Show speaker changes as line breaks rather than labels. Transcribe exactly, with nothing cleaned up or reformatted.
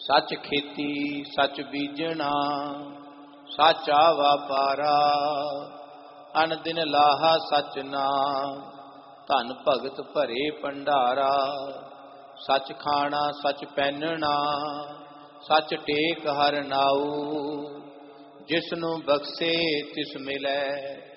सच खेती सच बीजना, साचा वापारा, अन दिन लाहा सच नाम, धन भगत भरे भंडारा। सच खाना सच पहनना, सच टेक हर नाऊ, जिसनु बख्शे तिस मिलै।